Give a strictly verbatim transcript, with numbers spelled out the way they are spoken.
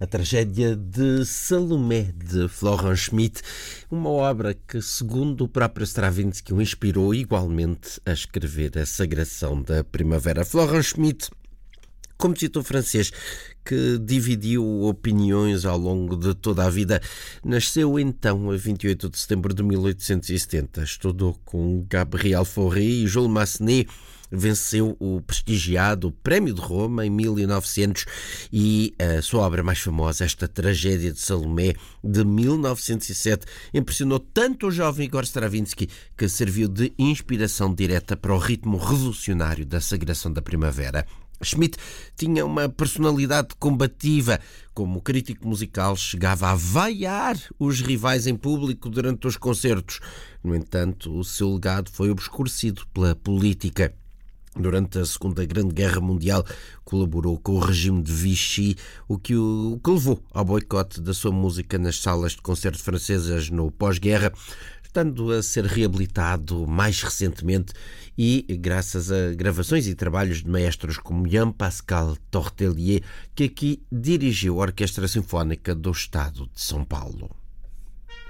A tragédia de Salomé, de Florent Schmitt, uma obra que, segundo o próprio Stravinsky, o inspirou igualmente a escrever a Sagração da Primavera. Florent Schmitt, compositor francês que dividiu opiniões ao longo de toda a vida, nasceu então a vinte e oito de setembro de mil oitocentos e setenta. Estudou com Gabriel Fauré e Jules Massenet. Venceu o prestigiado Prémio de Roma em mil e novecentos e a sua obra mais famosa, esta Tragédia de Salomé, de mil novecentos e sete, impressionou tanto o jovem Igor Stravinsky que serviu de inspiração direta para o ritmo revolucionário da Sagração da Primavera. Schmitt tinha uma personalidade combativa. Como crítico musical, chegava a vaiar os rivais em público durante os concertos. No entanto, o seu legado foi obscurecido pela política. Durante a Segunda Grande Guerra Mundial, colaborou com o regime de Vichy, o que, o, o que levou ao boicote da sua música nas salas de concerto francesas no pós-guerra, estando a ser reabilitado mais recentemente e graças a gravações e trabalhos de maestros como Jean-Pascal Tortelier, que aqui dirigiu a Orquestra Sinfónica do Estado de São Paulo.